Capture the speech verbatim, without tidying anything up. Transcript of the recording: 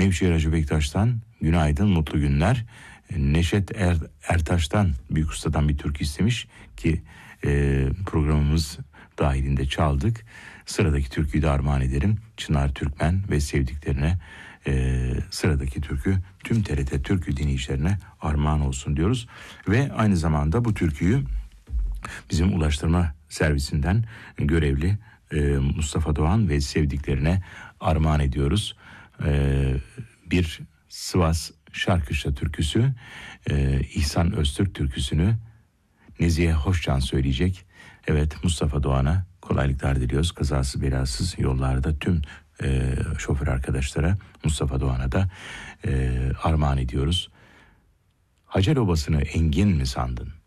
Nevşehir Hacı Bektaş'tan günaydın, mutlu günler. Neşet er, Ertaş'tan, büyük ustadan bir türkü istemiş ki e, programımız dahilinde çaldık. Sıradaki türküyü de armağan ederim. Çınar Türkmen ve sevdiklerine e, sıradaki türkü tüm T R T türkü dinleyicilerine armağan olsun diyoruz. Ve aynı zamanda bu türküyü bizim ulaştırma servisinden görevli e, Mustafa Doğan ve sevdiklerine armağan ediyoruz. E, bir Sivas Şarkışla türküsü, e, İhsan Öztürk türküsünü Nezihe Hoşcan söyleyecek. Evet, Mustafa Doğan'a kolaylıklar diliyoruz. Kazasız belasız yollarda tüm e, şoför arkadaşlara, Mustafa Doğan'a da e, armağan ediyoruz. Hacer Obası'nı engin mi sandın?